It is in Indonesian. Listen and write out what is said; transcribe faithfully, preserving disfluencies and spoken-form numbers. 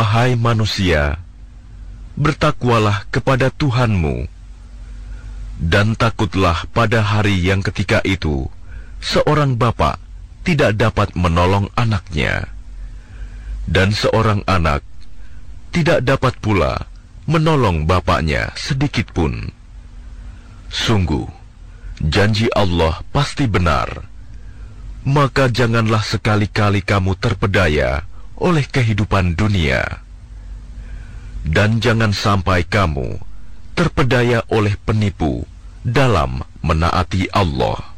Wahai manusia, bertakwalah kepada Tuhanmu, dan takutlah pada hari yang ketika itu seorang bapa tidak dapat menolong anaknya, dan seorang anak tidak dapat pula menolong bapaknya sedikitpun. Sungguh, janji Allah pasti benar. Maka janganlah sekali-kali kamu terpedaya oleh kehidupan dunia, dan jangan sampai kamu terpedaya oleh penipu dalam menaati Allah.